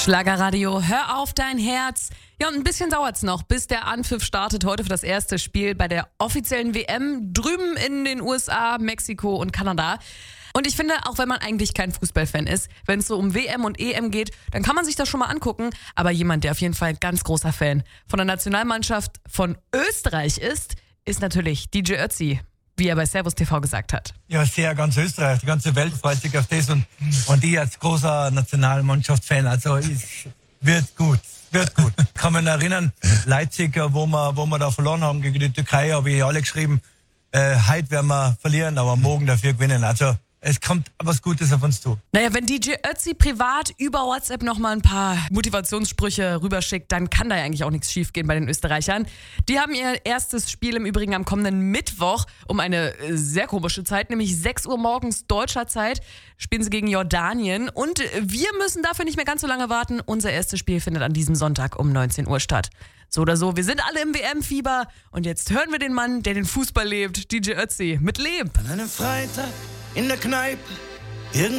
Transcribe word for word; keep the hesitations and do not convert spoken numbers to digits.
Schlagerradio, hör auf dein Herz. Ja, und ein bisschen dauert's noch, bis der Anpfiff startet heute für das erste Spiel bei der offiziellen W M drüben in den U S A, Mexiko und Kanada. Und ich finde, auch wenn man eigentlich kein Fußballfan ist, wenn es so um W M und E M geht, dann kann man sich das schon mal angucken. Aber jemand, der auf jeden Fall ein ganz großer Fan von der Nationalmannschaft von Österreich ist, ist natürlich D J Ötzi, wie er bei Servus T V gesagt hat. Ja, sehr, ganz Österreich, die ganze Welt freut sich auf das und, und ich als großer Nationalmannschaft-Fan, also es wird gut, wird gut. Ich kann mich noch erinnern, Leipzig, wo wir, wo wir da verloren haben gegen die Türkei, habe ich alle geschrieben, äh, heute werden wir verlieren, aber morgen dafür gewinnen. Also es kommt was Gutes auf uns zu. Naja, wenn D J Ötzi privat über WhatsApp nochmal ein paar Motivationssprüche rüberschickt, dann kann da ja eigentlich auch nichts schiefgehen bei den Österreichern. Die haben ihr erstes Spiel im Übrigen am kommenden Mittwoch um eine sehr komische Zeit, nämlich sechs Uhr morgens deutscher Zeit, spielen sie gegen Jordanien. Und wir müssen dafür nicht mehr ganz so lange warten. Unser erstes Spiel findet an diesem Sonntag um neunzehn Uhr statt. So oder so, wir sind alle im W M-Fieber und jetzt hören wir den Mann, der den Fußball lebt, D J Ötzi, mit Leb. An einem Freitag in der Kneipe,